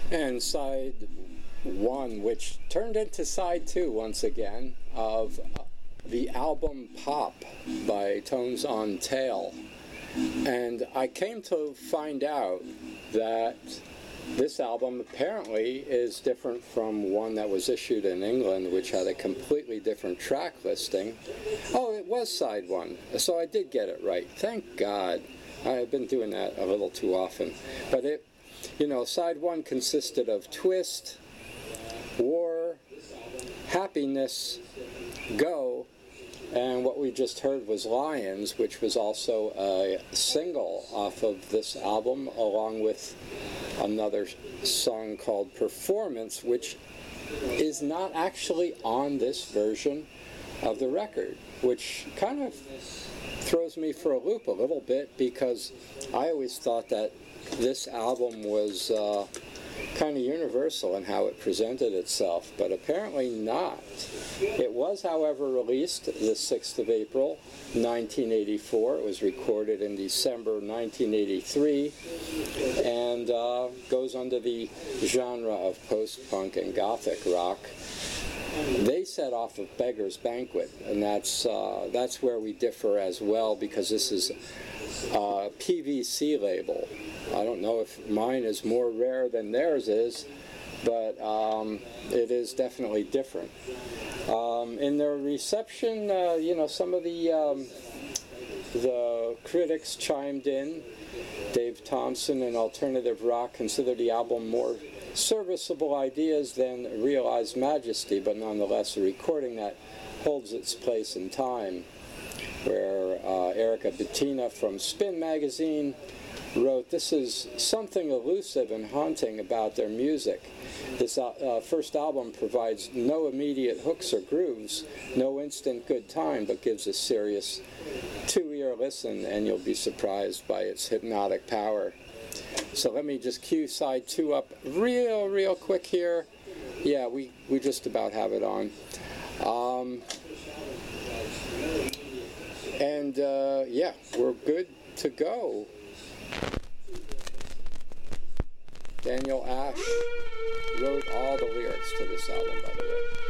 And side one, which turned into side two once again, of the album Pop by Tones on Tail. And I came to find out that this album apparently is different from one that was issued in England, which had a completely different track listing. Oh, it was side one, so I did get it right. Thank God. I've been doing that a little too often. But it, you know, side one consisted of Twist, War, Happiness, Go, and what we just heard was Lions, which was also a single off of this album, along with another song called Performance, which is not actually on this version of the record, which kind of throws me for a loop a little bit, because I always thought that this album was kind of universal in how it presented itself, but apparently not. It was, however, released the 6th of April, 1984. It was recorded in December 1983, and goes under the genre of post-punk and gothic rock. They set off of Beggar's Banquet, and that's where we differ as well, because this is a PVC label. I don't know if mine is more rare than theirs is, but it is definitely different. In their reception, you know, some of the critics chimed in. Dave Thompson in Alternative Rock considered the album more serviceable ideas than Realized Majesty, but nonetheless a recording that holds its place in time. Where Erica Bettina from Spin Magazine wrote, "This is something elusive and haunting about their music. This first album provides no immediate hooks or grooves, no instant good time, but gives a serious two-ear listen, and you'll be surprised by its hypnotic power." So let me just cue side two up real quick here. Yeah, we just about have it on. Yeah, we're good to go. Daniel Ash wrote all the lyrics to this album, by the way.